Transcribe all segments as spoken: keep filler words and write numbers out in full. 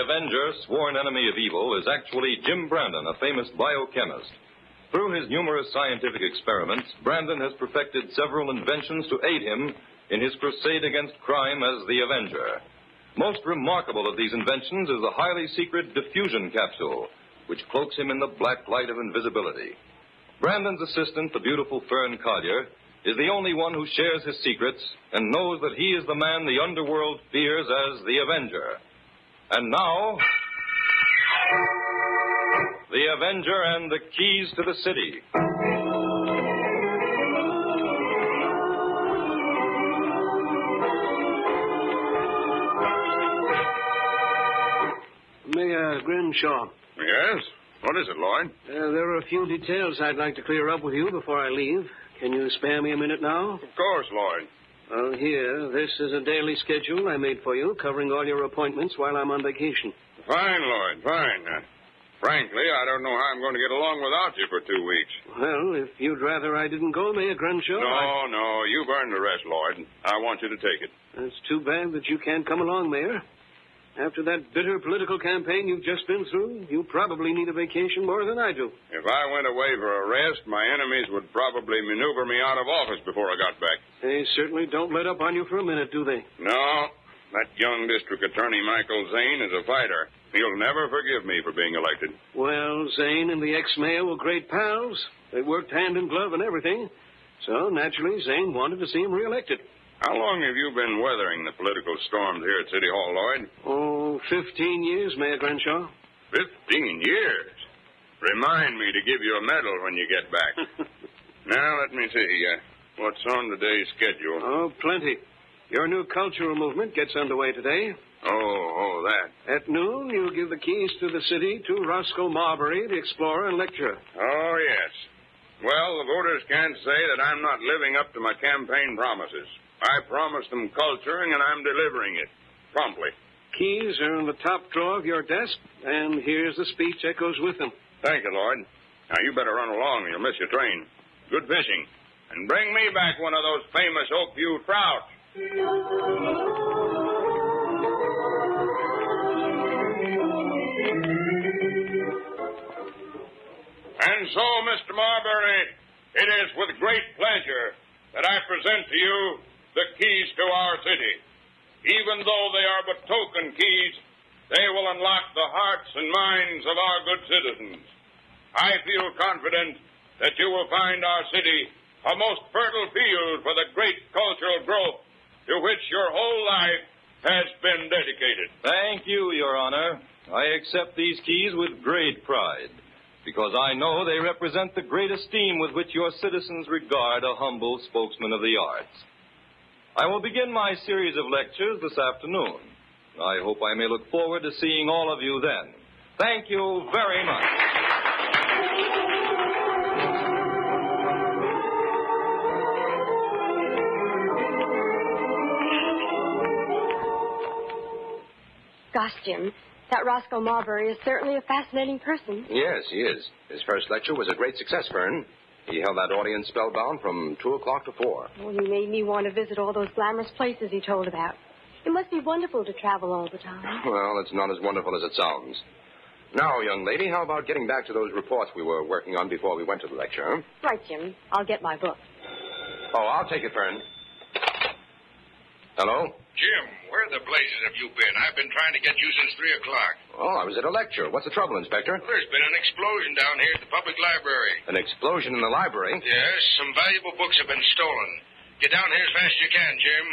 Avenger, sworn enemy of evil, is actually Jim Brandon, a famous biochemist. Through his numerous scientific experiments, Brandon has perfected several inventions to aid him in his crusade against crime as the Avenger. Most remarkable of these inventions is the highly secret diffusion capsule, which cloaks him in the black light of invisibility. Brandon's assistant, the beautiful Fern Collier, is the only one who shares his secrets and knows that he is the man the underworld fears as the Avenger. And now, the Avenger and the keys to the city. Mayor Grenshaw. Yes? What is it, Lloyd? Uh, there are a few details I'd like to clear up with you before I leave. Can you spare me a minute now? Of course, Lloyd. Well, here, this is a daily schedule I made for you, covering all your appointments while I'm on vacation. Fine, Lloyd, fine. Uh, frankly, I don't know how I'm going to get along without you for two weeks. Well, if you'd rather I didn't go, Mayor Grenshaw... No, I... no, you've earned the rest, Lloyd. I want you to take it. It's too bad that you can't come along, Mayor. After that bitter political campaign you've just been through, you probably need a vacation more than I do. If I went away for a rest, my enemies would probably maneuver me out of office before I got back. They certainly don't let up on you for a minute, do they? No. That young district attorney, Michael Zane, is a fighter. He'll never forgive me for being elected. Well, Zane and the ex-mayor were great pals. They worked hand in glove and everything. So, naturally, Zane wanted to see him reelected. How long have you been weathering the political storms here at City Hall, Lloyd? Oh, fifteen years, Mayor Grenshaw. Fifteen years? Remind me to give you a medal when you get back. Now, let me see. Uh, what's on today's schedule? Oh, plenty. Your new cultural movement gets underway today. Oh, oh, that. At noon, you'll give the keys to the city to Roscoe Marbury, the explorer and lecturer. Oh, yes. Well, the voters can't say that I'm not living up to my campaign promises. I promised them culturing, and I'm delivering it. Promptly. Keys are in the top drawer of your desk, and here's the speech that goes with them. Thank you, Lloyd. Now, you better run along, or you'll miss your train. Good fishing. And bring me back one of those famous Oakview trout. And so, Mister Marbury, it is with great pleasure that I present to you the keys to our city. Even though they are but token keys, they will unlock the hearts and minds of our good citizens. I feel confident that you will find our city a most fertile field for the great cultural growth to which your whole life has been dedicated. Thank you, Your Honor. I accept these keys with great pride, because I know they represent the great esteem with which your citizens regard a humble spokesman of the arts. I will begin my series of lectures this afternoon. I hope I may look forward to seeing all of you then. Thank you very much. Gosh, Jim, that Roscoe Marbury is certainly a fascinating person. Yes, he is. His first lecture was a great success, Fern. He held that audience spellbound from two o'clock to four. Well, he made me want to visit all those glamorous places he told about. It must be wonderful to travel all the time. Well, it's not as wonderful as it sounds. Now, young lady, how about getting back to those reports we were working on before we went to the lecture, huh? Right, Jim. I'll get my book. Oh, I'll take it, Fern. Hello? Jim, where the blazes have you been? I've been trying to get you since three o'clock. Oh, I was at a lecture. What's the trouble, Inspector? Well, there's been an explosion down here at the public library. An explosion in the library? Yes, some valuable books have been stolen. Get down here as fast as you can, Jim.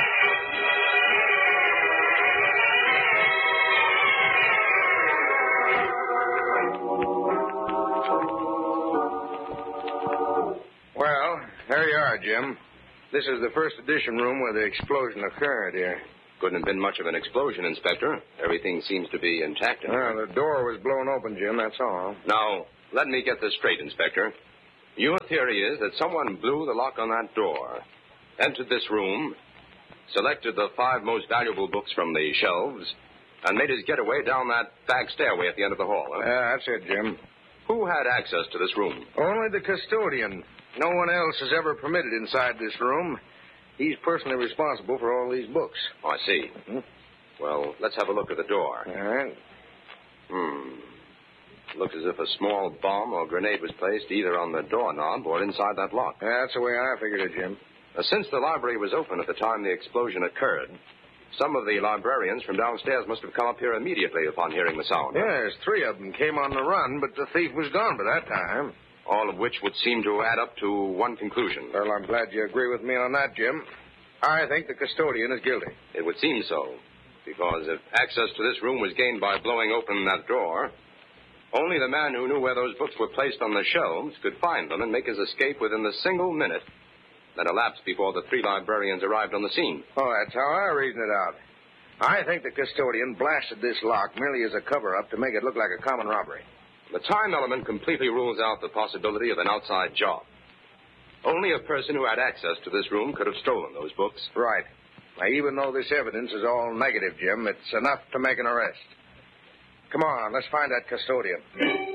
Well, there you are, Jim. This is the first edition room where the explosion occurred here. Couldn't have been much of an explosion, Inspector. Everything seems to be intact in here. Well, the door was blown open, Jim, that's all. Now, let me get this straight, Inspector. Your theory is that someone blew the lock on that door, entered this room, selected the five most valuable books from the shelves, and made his getaway down that back stairway at the end of the hall. Huh? Yeah, that's it, Jim. Who had access to this room? Only the custodian. No one else is ever permitted inside this room. He's personally responsible for all these books. Oh, I see. Mm-hmm. Well, let's have a look at the door. All right. Hmm. Looks as if a small bomb or grenade was placed either on the doorknob or inside that lock. Yeah, that's the way I figured it, Jim. Now, since the library was open at the time the explosion occurred, some of the librarians from downstairs must have come up here immediately upon hearing the sound. Yes, three of them came on the run, but the thief was gone by that time. All of which would seem to add up to one conclusion. Well, I'm glad you agree with me on that, Jim. I think the custodian is guilty. It would seem so, because if access to this room was gained by blowing open that door, only the man who knew where those books were placed on the shelves could find them and make his escape within the single minute that elapsed before the three librarians arrived on the scene. Oh, that's how I reason it out. I think the custodian blasted this lock merely as a cover-up to make it look like a common robbery. The time element completely rules out the possibility of an outside job. Only a person who had access to this room could have stolen those books. Right. Now, even though this evidence is all negative, Jim, it's enough to make an arrest. Come on, let's find that custodian.